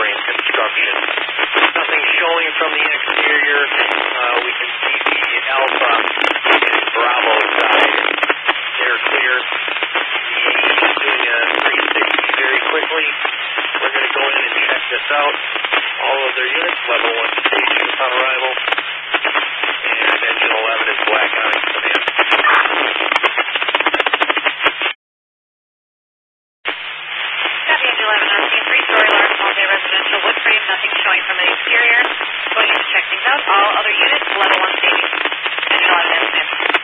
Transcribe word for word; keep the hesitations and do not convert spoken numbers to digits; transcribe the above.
frame construction. Nothing showing from the exterior. Uh, we can see the Alpha and Bravo side. They're clear. The A is doing a three sixty very quickly. We're going to go in and check this out. All of their units, level one station upon arrival. And engine eleven is black on